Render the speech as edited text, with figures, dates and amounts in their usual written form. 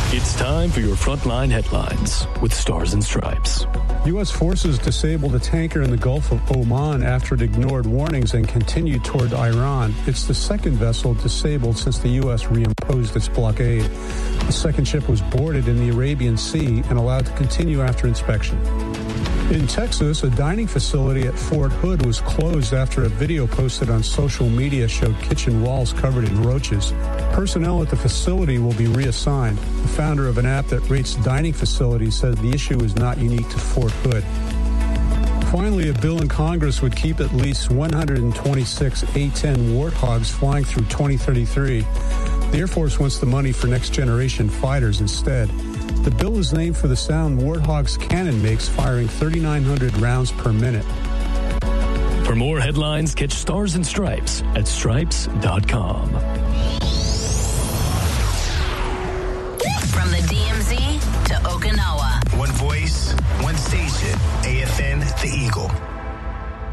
It's time for your Frontline Headlines with Stars and Stripes. U.S. forces disabled a tanker in the Gulf of Oman after it ignored warnings and continued toward Iran. It's the second vessel disabled since the U.S. reimposed its blockade. The second ship was boarded in the Arabian Sea and allowed to continue after inspection. In Texas, a dining facility at Fort Hood was closed after a video posted on social media showed kitchen walls covered in roaches. Personnel at the facility will be reassigned. The founder of an app that rates dining facilities said the issue is not unique to Fort Hood. Finally, a bill in Congress would keep at least 126 A-10 Warthogs flying through 2033. The Air Force wants the money for next-generation fighters instead. The bill is named for the sound Warthog's cannon makes, firing 3,900 rounds per minute. For more headlines, catch Stars and Stripes at stripes.com. From the DMZ to Okinawa. One voice, one station,